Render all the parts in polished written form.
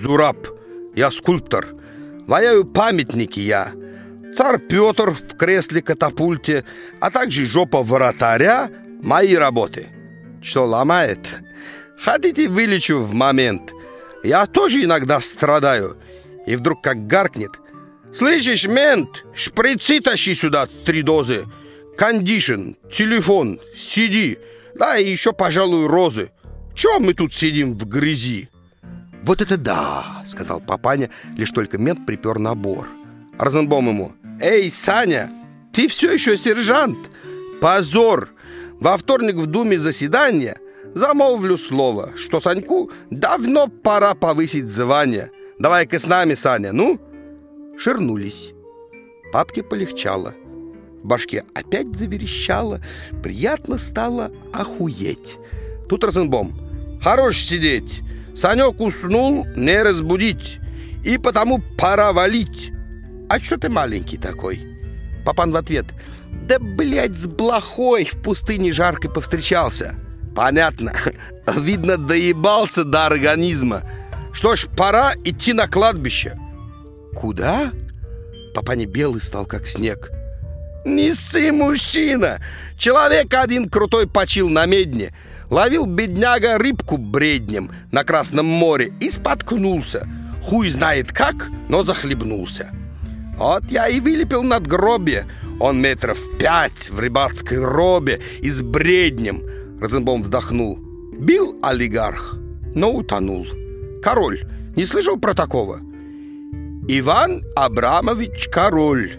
Зураб, я скульптор. Ваяю памятники я. Царь Петр в кресле-катапульте, а также жопа вратаря — мои работы. Что, ломает? Хотите, вылечу в момент. Я тоже иногда страдаю. И вдруг как гаркнет: «Слышишь, мент, шприцы тащи сюда 3 дозы. Кондишн, телефон, CD. Да, и еще, пожалуй, розы. Чего мы тут сидим в грязи?» «Вот это да!» — сказал папаня, лишь только мент припер набор. Розенбом ему: «Эй, Саня, ты все еще сержант? Позор! Во вторник в Думе заседание. Замолвлю слово, что Саньку давно пора повысить звание. Давай-ка с нами, Саня, ну?» Ширнулись. Папке полегчало. В башке опять заверещало. Приятно стало охуеть. Тут Розенбом: «Хорош сидеть. Санек уснул, не разбудить. И потому пора валить. А что ты маленький такой?» Папан в ответ: «Да, блядь, с блохой в пустыне жаркой повстречался». «Понятно. Видно, доебался до организма. Что ж, пора идти на кладбище». «Куда?» Папаня белый стал, как снег. «Не ссы, мужчина! Человек один крутой почил на Медне. Ловил бедняга рыбку бреднем на Красном море и споткнулся. Хуй знает как, но захлебнулся. Вот я и вылепил надгробие. Он 5 метров в рыбацкой робе и с бреднем». Розенбом вздохнул. «Бил олигарх, но утонул. Король. Не слышал про такого?» «Иван Абрамович Король».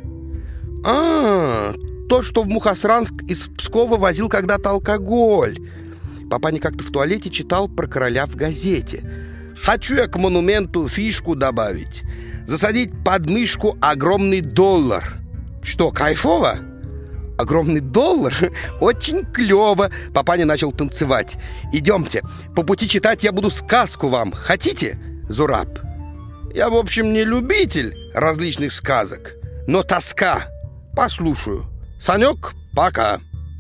То, что в Мухосранск из Пскова возил когда-то алкоголь. Папаня как-то в туалете читал про короля в газете. «Хочу я к монументу фишку добавить. Засадить под мышку огромный доллар». «Что, кайфово?» «Огромный доллар? Очень клево!» Папаня начал танцевать. «Идемте, по пути читать я буду сказку вам. Хотите, Зураб?» «Я, в общем, не любитель различных сказок, но тоска. Послушаю. Санек, пока».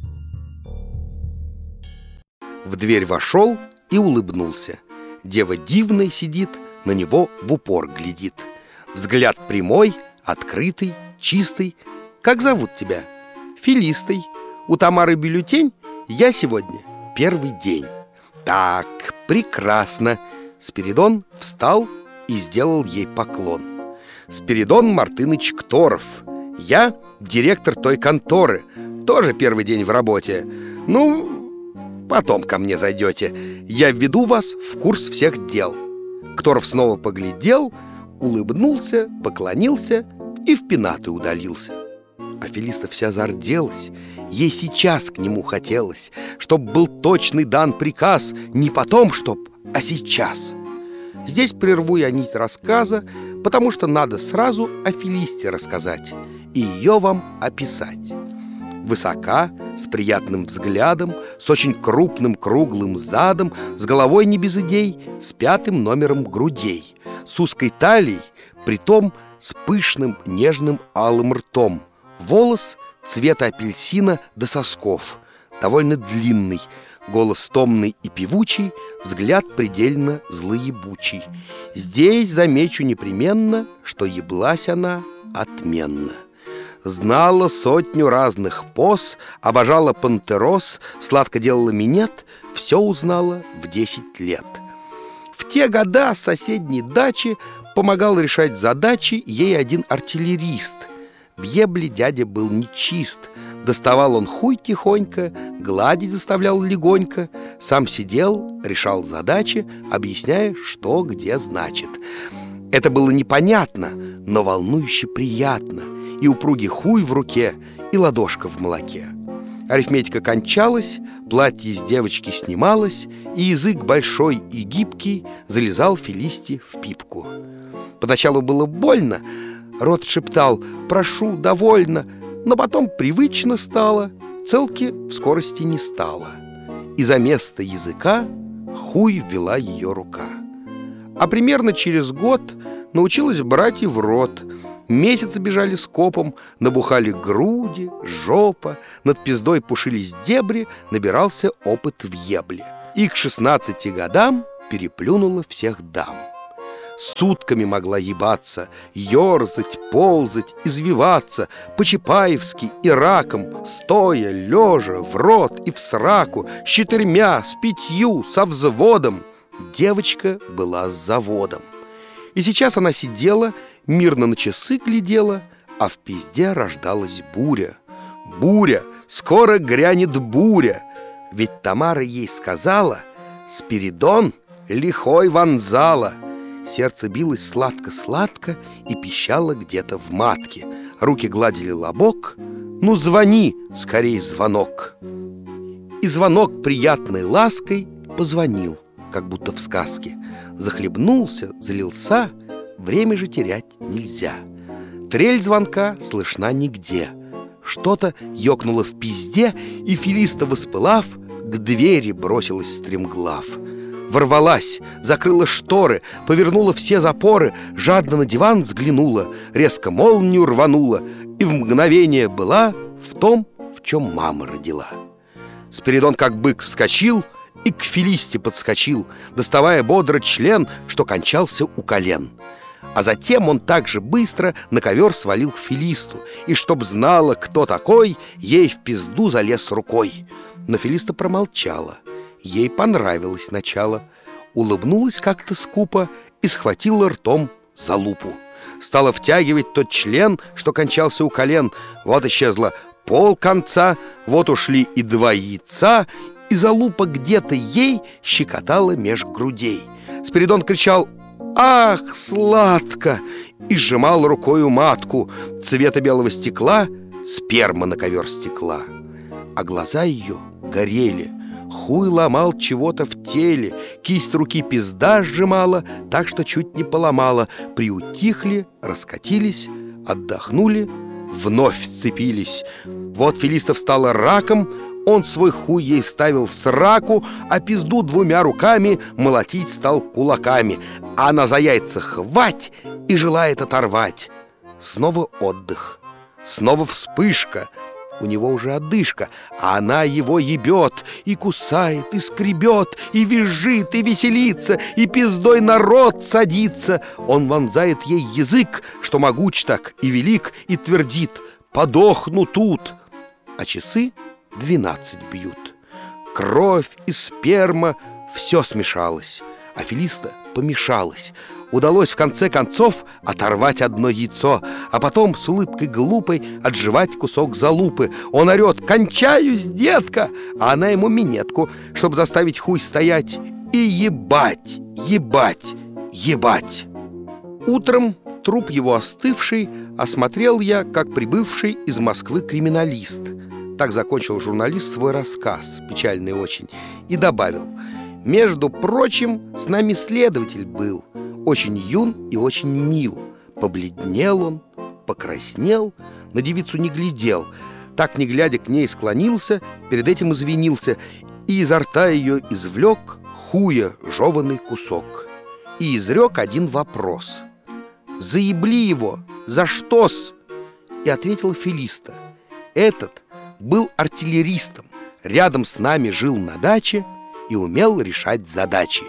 В дверь вошел и улыбнулся. Дева дивной сидит, на него в упор глядит. Взгляд прямой, открытый, чистый. «Как зовут тебя?» «Филистой. У Тамары бюллетень. Я сегодня первый день». «Так, прекрасно». Спиридон встал и сделал ей поклон. «Спиридон Мартыныч Кторов. Я директор той конторы. Тоже первый день в работе. Ну, потом ко мне зайдете. Я введу вас в курс всех дел». Кторов снова поглядел, улыбнулся, поклонился и в пенаты удалился. А Филиста вся зарделась. Ей сейчас к нему хотелось, чтоб был точный дан приказ, не потом чтоб, а сейчас. Здесь прерву я нить рассказа, потому что надо сразу о Филисте рассказать и ее вам описать. Высока, с приятным взглядом, с очень крупным круглым задом, с головой не без идей, с 5-м номером грудей, с узкой талией, притом с пышным нежным алым ртом. Волос цвета апельсина до сосков, довольно длинный, голос томный и певучий, взгляд предельно злоебучий. Здесь замечу непременно, что еблась она отменно. Знала 100 разных поз, обожала пантерос, сладко делала минет, все узнала в 10 лет. В те года с соседней дачи помогал решать задачи ей один артиллерист. В ебле дядя был нечист. Доставал он хуй тихонько, гладить заставлял легонько. Сам сидел, решал задачи, объясняя, что где значит. Это было непонятно, но волнующе приятно. И упругий хуй в руке, и ладошка в молоке. Арифметика кончалась, платье с девочки снималось, и язык большой и гибкий залезал Филисте в пипку. Поначалу было больно, рот шептал «прошу, довольно», но потом привычно стало, целки в скорости не стало. И за место языка хуй ввела ее рука. А примерно через год научилась брать и в рот. Месяцы бежали скопом, набухали груди, жопа, над пиздой пушились дебри, набирался опыт в ебле. И к 16 годам переплюнула всех дам. сутками могла ебаться, ерзать, ползать, извиваться, по-чапаевски и раком, стоя, лежа, в рот и в сраку, с 4, с 5, со взводом. Девочка была с заводом. И сейчас она сидела, мирно на часы глядела, а в пизде рождалась буря. Буря, скоро грянет буря. Ведь Тамара ей сказала: Спиридон лихой вонзала. Сердце билось сладко-сладко и пищало где-то в матке. Руки гладили лобок. Ну, звони, скорей звонок. И звонок приятной лаской позвонил, как будто в сказке. Захлебнулся, залился, время же терять нельзя. Трель звонка слышна нигде. Что-то ёкнуло в пизде, и Филиста, воспылав, к двери бросилась стремглав. Ворвалась, закрыла шторы, повернула все запоры, жадно на диван взглянула, резко молнию рванула и в мгновение была в том, в чем мама родила. Спиридон, как бык, вскочил и к Филисте подскочил, доставая бодро член, что кончался у колен. А затем он так же быстро на ковер свалил Филисту, и чтоб знала, кто такой, ей в пизду залез рукой. Но Филиста промолчала. Ей понравилось начало. Улыбнулась как-то скупо и схватила ртом за лупу. Стала втягивать тот член, что кончался у колен. Вот исчезла полконца, вот ушли и 2 яйца, и залупа где-то ей щекотала меж грудей. Спиридон кричал: «Ах, сладко!» и сжимал рукою матку. Цвета белого стекла сперма на ковер стекла. А глаза ее горели. Хуй ломал чего-то в теле. Кисть руки пизда сжимала, так что чуть не поломала. Приутихли, раскатились, отдохнули, вновь сцепились. Вот Филиста встала раком. Он свой хуй ей вставил в сраку, а пизду 2 руками молотить стал кулаками. А она за яйца хвать и желает оторвать. Снова отдых, снова вспышка. У него уже одышка, а она его ебет, и кусает, и скребет, и визжит, и веселится, и пиздой на рот садится. Он вонзает ей язык, что могуч так и велик, и твердит: «Подохну тут!» А часы 12 бьют. Кровь и сперма — все смешалось, а Филиста помешалась. Удалось в конце концов оторвать 1 яйцо, а потом с улыбкой глупой отжевать кусок залупы. Он орет: «Кончаюсь, детка!» А она ему минетку, чтобы заставить хуй стоять, и ебать, ебать, ебать. Утром труп его остывший осмотрел я, как прибывший из Москвы криминалист. Так закончил журналист свой рассказ, печальный очень, и добавил: «Между прочим, с нами следователь был, очень юн и очень мил. Побледнел он, покраснел, на девицу не глядел. Так, не глядя, к ней склонился, перед этим извинился, и изо рта ее извлек хуя жеванный кусок. И изрек 1 вопрос: «Заебли его, за что-с?» И ответил Филиста: «Этот был артиллеристом, рядом с нами жил на даче и умел решать задачи».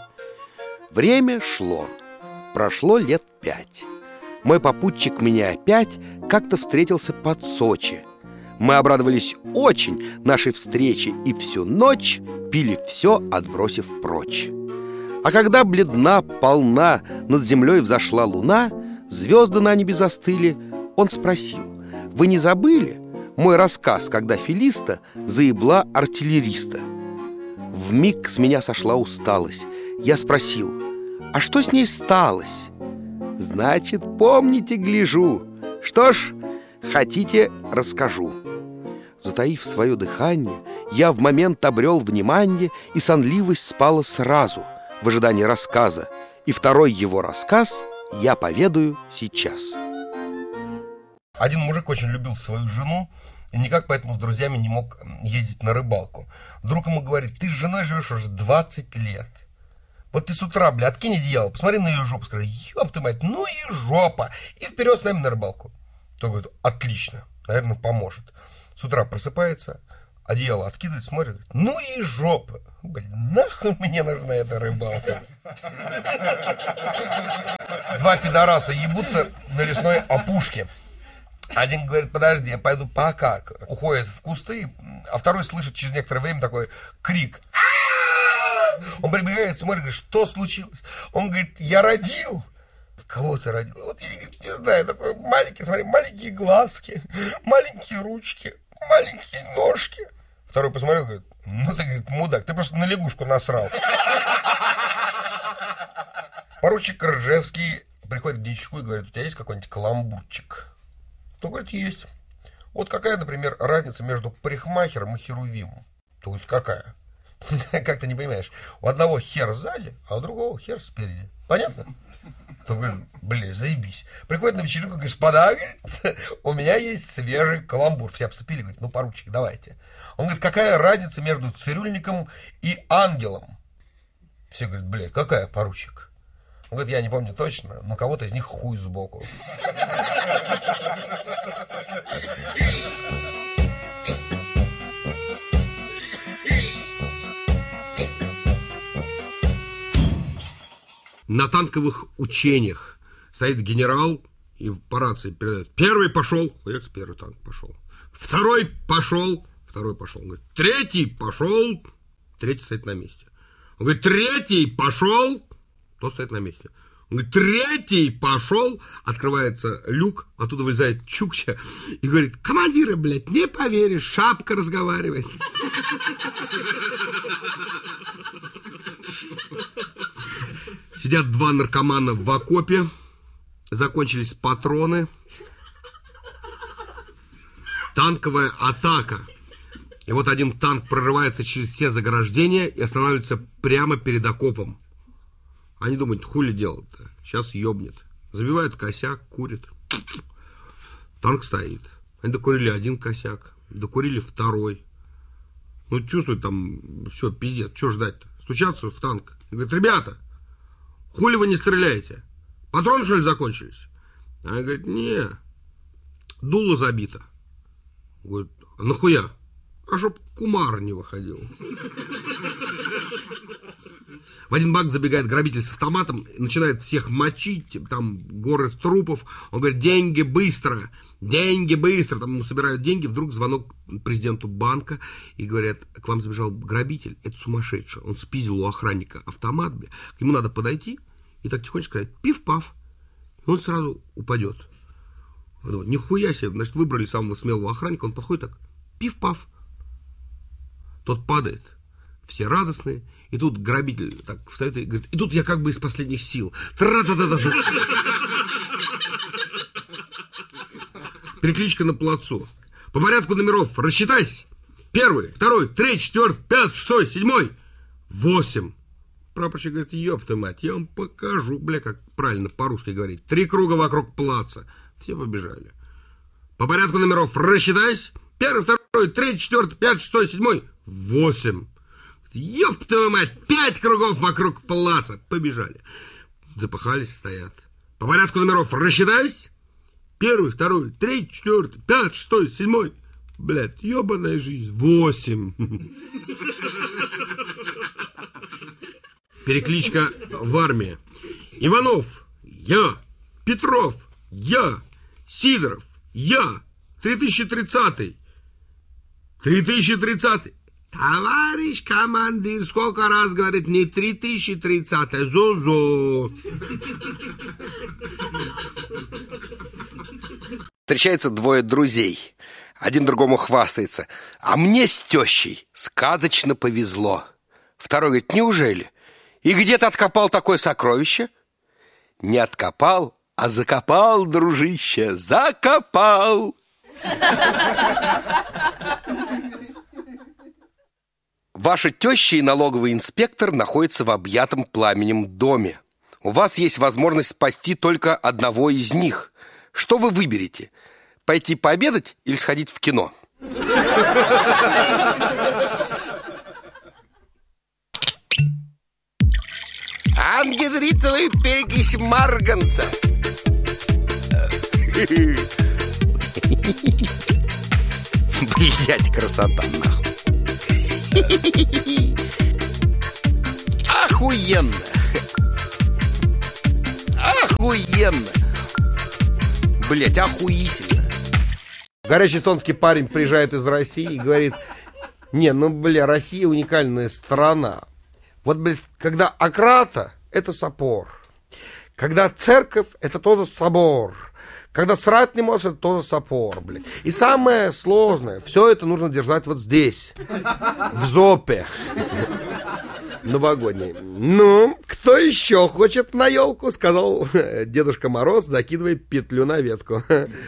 Время шло. Прошло лет 5. Мой попутчик мне опять как-то встретился под Сочи. Мы обрадовались очень нашей встрече и всю ночь пили все, отбросив прочь. А когда бледна, полна, над землей взошла луна, звезды на небе застыли, он спросил: «Вы не забыли мой рассказ, когда Филиста заебла артиллериста?» Вмиг с меня сошла усталость. Я спросил: «А что с ней сталось?» «Значит, помните, гляжу. Что ж, хотите, расскажу». Затаив свое дыхание, я в момент обрел внимание, и сонливость спала сразу в ожидании рассказа. И второй его рассказ я поведаю сейчас. Один мужик очень любил свою жену и никак поэтому с друзьями не мог ездить на рыбалку. Друг ему говорит: «Ты с женой живешь уже 20 лет. Вот ты с утра, бля, откинь одеяло, посмотри на ее жопу, скажи: ёб ты мать, ну и жопа, и вперед с нами на рыбалку». Тот говорит: «Отлично, наверное, поможет». С утра просыпается, одеяло откидывает, смотрит, говорит, ну и жопа. Блин, нахуй мне нужна эта рыбалка. Два пидораса ебутся на лесной опушке. Один говорит, подожди, я пойду покакаю. Уходит в кусты, а второй слышит через некоторое время такой крик. Он прибегает, смотрит, говорит, что случилось? Он говорит, я родил. Кого ты родил? Вот я, говорит, не знаю, такой маленький, смотри, маленькие глазки, маленькие ручки, маленькие ножки. Второй посмотрел, говорит, ну ты, говорит, мудак, ты просто на лягушку насрал. Поручик Ржевский приходит к дичку и говорит, у тебя есть какой-нибудь каламбурчик? Он говорит, есть. Вот какая, например, разница между парикмахером и херувимом? То есть какая? Как ты не понимаешь? У одного хер сзади, а у другого хер спереди. Понятно? То говорит, блин, заебись. Приходит на вечеринку, господа, говорит, у меня есть свежий каламбур. Все обступили, говорит, ну, поручик, давайте. Он говорит, какая разница между цирюльником и ангелом? Все говорят, блин, какая, поручик? Он говорит, я не помню точно, но кого-то из них хуй сбоку. На танковых учениях стоит генерал и по рации передает. Первый пошел, первый танк пошел. Второй пошел. Он говорит, третий пошел. Третий стоит на месте. Он говорит, третий пошел. Тот стоит на месте. Он говорит, третий пошел. Открывается люк, оттуда вылезает Чукча и говорит, командиры, блядь, не поверишь, шапка разговаривает. Сидят два наркомана в окопе, закончились патроны, танковая атака. И вот один танк прорывается через все заграждения и останавливается прямо перед окопом. Они думают, хули делать-то, сейчас ёбнет. Забивает косяк, курит. Танк стоит. Они докурили один косяк, докурили второй. Ну, чувствуют там, все, пиздец, что ждать-то? Стучатся в танк и говорят, ребята, хули вы не стреляете? Патроны, что ли, закончились? Она говорит, не, дуло забито. Говорит, а нахуя? А чтоб кумар не выходил. В один банк забегает грабитель с автоматом, начинает всех мочить, там горы трупов. Он говорит, деньги быстро, деньги быстро. Там ему собирают деньги, вдруг звонок президенту банка, и говорят, к вам забежал грабитель, это сумасшедший. Он спиздил у охранника автомат, бля. К нему надо подойти и так тихонечко сказать, пиф-паф. И он сразу упадет. Нихуя себе, значит, выбрали самого смелого охранника, он подходит так, пиф-паф. Тот падает, все радостные, и тут грабитель так встает и говорит, и тут я как бы из последних сил. Тра-та-та-та-та. Перекличка на плацу. По порядку номеров рассчитайся. 1, 2, 3, 4, 5, 6, 7, 8. Прапорщик говорит, ёпта мать, я вам покажу, бля, как правильно по-русски говорить. 3 круга вокруг плаца. Все побежали. По порядку номеров рассчитайся. 1, 2, 3, 4, 5, 6, 7, 8. Ёб твою мать, 5 кругов вокруг плаца. Побежали. Запыхались, стоят. По порядку номеров рассчитайся. 1, 2, 3, 4, 5, 6, 7. Блядь, ёбаная жизнь. 8. Перекличка в армии. Иванов, я. Петров, я. Сидоров, я. 3030. 3030. Товарищ командир, сколько раз говорит, не 3030, а зо-зо. Встречаются двое друзей. Один другому хвастается. А мне с тещей сказочно повезло. Второй говорит, неужели? И где ты откопал такое сокровище? Не откопал, а закопал, дружище, закопал. Ваша теща и налоговый инспектор находятся в объятом пламенем доме. У вас есть возможность спасти только одного из них. Что вы выберете? Пойти пообедать или сходить в кино? Ангидритовая перекись марганца. Блядь, красота, нахуй. Охуенно! Охуенно! Блять, охуительно! Горячий эстонский парень приезжает из России и говорит: не, ну, бля, Россия уникальная страна. Вот, блядь, когда Акрата, это собор. Когда церковь, это тоже собор. Когда Сратный мост, это тоже собор, блядь. И самое сложное, все это нужно держать вот здесь, в зопе. Новогодний. Ну, кто еще хочет на елку, сказал Дедушка Мороз, закидывая петлю на ветку.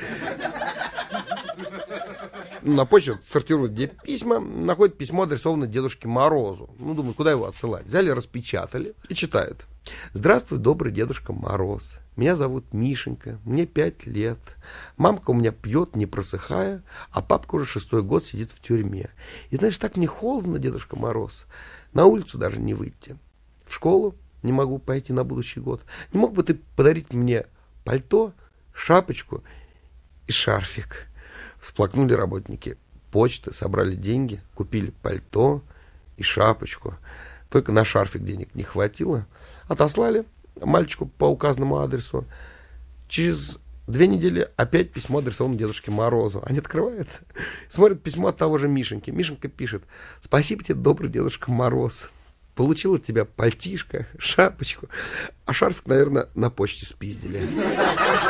На почту сортируют где письма, находят письмо, адресованное Дедушке Морозу. Ну, думаю, куда его отсылать? Взяли, распечатали и читают. Здравствуй, добрый Дедушка Мороз. Меня зовут Мишенька, мне 5 лет. Мамка у меня пьет, не просыхая, а папка уже 6-й год сидит в тюрьме. И знаешь, так мне холодно, Дедушка Мороз. На улицу даже не выйти. В школу не могу пойти на будущий год. Не мог бы ты подарить мне пальто, шапочку и шарфик? Всплакнули работники почты, собрали деньги, купили пальто и шапочку. Только на шарфик денег не хватило. Отослали мальчику по указанному адресу. Через 2 недели опять письмо адресовано Дедушке Морозу. Они открывают, смотрят письмо от того же Мишеньки. Мишенька пишет: спасибо тебе, добрый Дедушка Мороз. Получил от тебя пальтишко, шапочку, а шарфик, наверное, на почте спиздили.